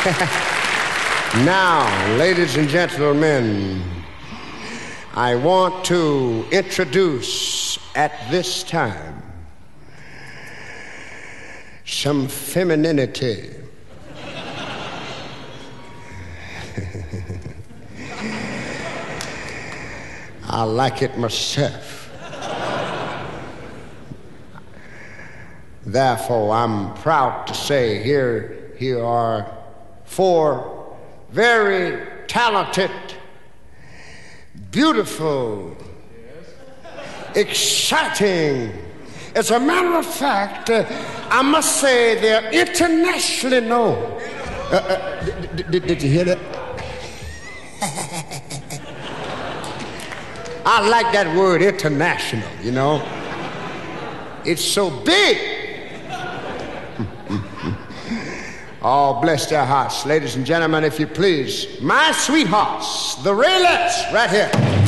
Now, ladies and gentlemen, I want to introduce at this time some femininity. I like it myself. Therefore, I'm proud to say here are 4 very talented, beautiful, exciting. As a matter of fact, I must say they're internationally known. Did you hear that? I like that word, international, you know. It's so big. Oh, bless their hearts. Ladies and gentlemen, if you please, my sweethearts, the Raylettes, right here.